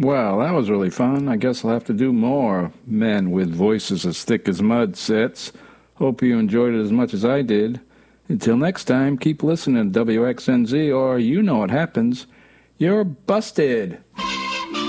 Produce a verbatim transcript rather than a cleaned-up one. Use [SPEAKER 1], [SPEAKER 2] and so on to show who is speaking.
[SPEAKER 1] Well, that was really fun. I guess I'll have to do more Men with Voices as Thick as Mud sets. Hope you enjoyed it as much as I did. Until next time, keep listening to W X N Z or you know what happens. You're busted.